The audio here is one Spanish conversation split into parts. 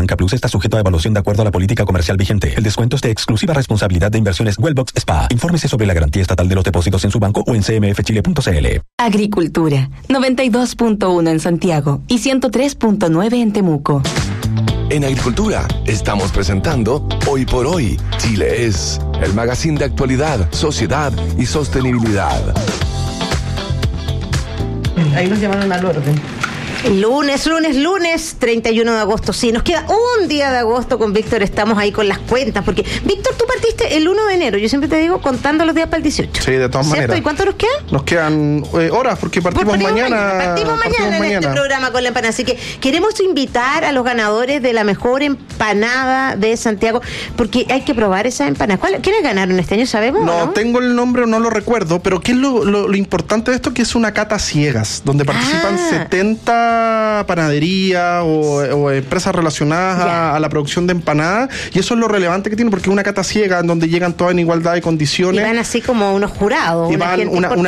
Banca Plus está sujeto a evaluación de acuerdo a la política comercial vigente. El descuento es de exclusiva responsabilidad de Inversiones Wellbox SPA. Infórmese sobre la garantía estatal de los depósitos en su banco o en cmfchile.cl. Agricultura, 92.1 en Santiago y 103.9 en Temuco. En Agricultura estamos presentando Hoy por Hoy, Chile es, el magazine de actualidad, sociedad y sostenibilidad. Ahí nos llamaron al orden. Lunes, 31 de agosto. Sí, nos queda un día de agosto con Víctor. Estamos ahí con las cuentas. Porque, Víctor, tú partiste el 1 de enero. Yo siempre te digo, contando los días para el 18. Sí, de todas maneras. ¿Y cuánto nos quedan? Nos quedan horas, porque partimos mañana. Partimos mañana en este programa con la empanada. Así que queremos invitar a los ganadores de la mejor empanada de Santiago, porque hay que probar esa empanada. ¿Quiénes ganaron este año? ¿Sabemos? No, tengo el nombre o no lo recuerdo, pero ¿qué es lo importante de esto? Que es una cata ciegas, donde participan 70 panaderías o empresas relacionadas a la producción de empanadas, y eso es lo relevante que tiene, porque es una cata ciega en donde llegan todas en igualdad de condiciones. Y van así como unos jurados. Y van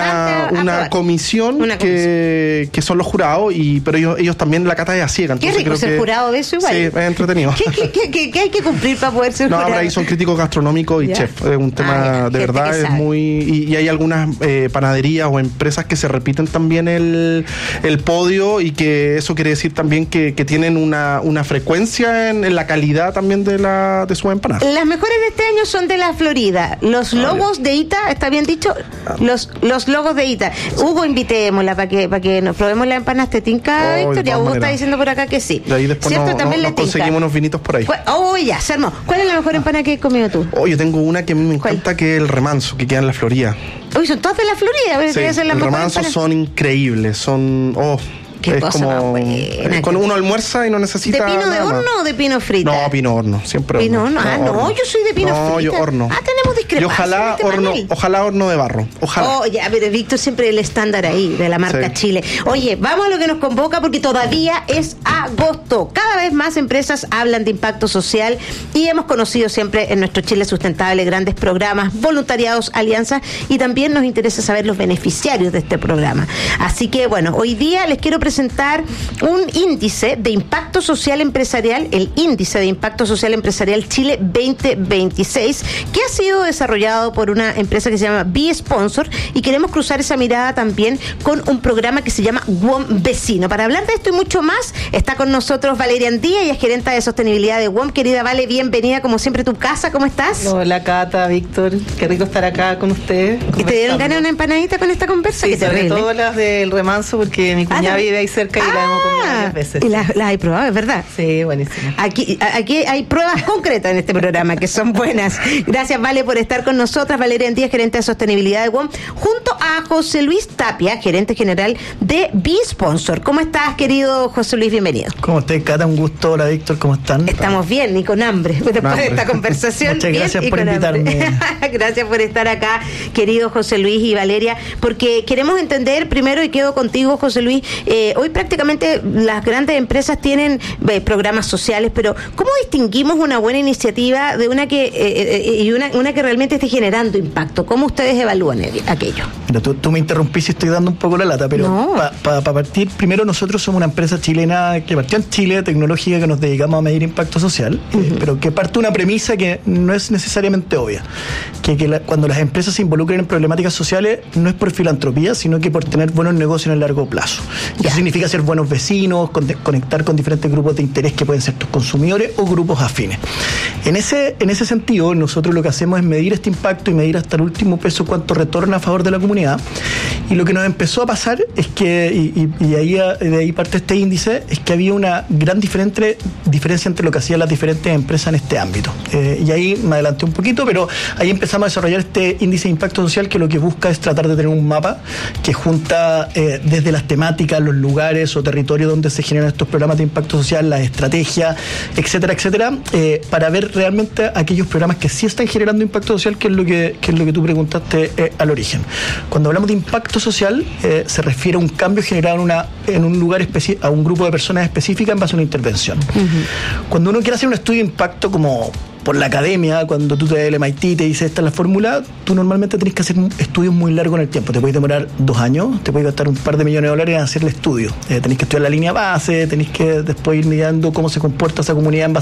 una comisión que son los jurados, pero ellos también la cata es a ciega. Qué rico ser jurado de eso igual. Sí, es entretenido. ¿Qué hay que cumplir para poder ser jurado? Ahora ahí son críticos gastronómicos y chef. Es un tema de verdad, es muy... Y hay algunas panaderías o empresas que se repiten también el podio, y que eso quiere decir también que tienen una frecuencia en la calidad también de sus empanadas. Las mejores de este año son de la Florida. Los logos de Ita, ¿está bien dicho? Los logos de Ita. Hugo, invitémosla para que nos probemos las empanadas. ¿Te tinca, Víctor? Ya Hugo está diciendo por acá que sí. De ahí después nos conseguimos unos vinitos por ahí. Ya, se armó. ¿Cuál es la mejor empanada que has comido tú? Yo tengo una que a mí me encanta, que es el remanso, que queda en la Florida. Son todas de la Florida. Sí, el remanso son increíbles, son... Qué cosa más buena. Cuando uno almuerza y no necesita. ¿De pino de horno o de pino frito? No, pino horno, siempre. ¿Pino horno? horno. Yo soy de pino frito. No, yo horno. Tenemos discrepancias. Y ojalá horno de barro. Ojalá. Pero Víctor siempre el estándar ahí de la marca Chile. Oye, vamos a lo que nos convoca, porque todavía es agosto. Cada vez más empresas hablan de impacto social, y hemos conocido siempre en nuestro Chile Sustentable grandes programas, voluntariados, alianzas, y también nos interesa saber los beneficiarios de este programa. Así que, hoy día les quiero presentar un índice de impacto social empresarial, el índice de impacto social empresarial Chile 2026, que ha sido desarrollado por una empresa que se llama B-Sponsor, y queremos cruzar esa mirada también con un programa que se llama WOM Vecino. Para hablar de esto y mucho más, está con nosotros Valeria Andía, y es gerente de sostenibilidad de WOM. Querida Vale, bienvenida como siempre a tu casa. ¿Cómo estás? Hola, Cata, Víctor, qué rico estar acá con ustedes. ¿Y te dieron ganas de una empanadita con esta conversa? Sí, sobre todo las del remanso, porque mi cuñada vive ahí cerca y la hemos comido varias veces. Y las hay probado, es verdad. Sí, buenísimo. Aquí hay pruebas concretas en este programa que son buenas. Gracias, Vale, por estar con nosotras. Valeria Andía, gerente de sostenibilidad de WOM, junto a José Luis Tapia, gerente general de B-Sponsor. ¿Cómo estás, querido José Luis? Bienvenido. ¿Cómo estás, Cata? Un gusto. Hola, Víctor, ¿cómo están? Estamos bien y con hambre después de esta conversación. Muchas gracias por invitarme. Gracias por estar acá, querido José Luis y Valeria, porque queremos entender primero, y quedo contigo, José Luis, hoy prácticamente las grandes empresas tienen programas sociales, pero ¿cómo distinguimos una buena iniciativa de una que realmente esté generando impacto? ¿Cómo ustedes evalúan aquello? Mira, tú me interrumpís y estoy dando un poco la lata, pero no. Para partir, primero nosotros somos una empresa chilena que partió en Chile, tecnológica, que nos dedicamos a medir impacto social, pero que parte de una premisa que no es necesariamente obvia, cuando las empresas se involucran en problemáticas sociales no es por filantropía, sino que por tener buenos negocios en el largo plazo. Eso significa ser buenos vecinos, conectar con diferentes grupos de interés que pueden ser tus consumidores o grupos afines. En ese sentido, nosotros lo que hacemos es medir este impacto y medir hasta el último peso cuánto retorna a favor de la comunidad. Y lo que nos empezó a pasar es que, de ahí parte este índice, es que había una gran diferencia entre lo que hacían las diferentes empresas en este ámbito. Y ahí me adelanté un poquito, pero ahí empezamos a desarrollar este índice de impacto social, que lo que busca es tratar de tener un mapa que junta desde las temáticas, los lugares o territorios donde se generan estos programas de impacto social, las estrategias, etcétera, para ver realmente aquellos programas que sí están generando impacto social, que es lo que tú preguntaste al origen. Cuando hablamos de impacto social, se refiere a un cambio generado en un lugar a un grupo de personas específicas en base a una intervención. Cuando uno quiere hacer un estudio de impacto como por la academia, cuando tú te das el MIT y te dice esta es la fórmula, tú normalmente tenés que hacer estudios muy largos en el tiempo. Te puedes demorar 2 años, te puedes gastar un par de millones de dólares en hacer el estudio. Tenés que estudiar la línea base, tenés que después ir mirando cómo se comporta esa comunidad en base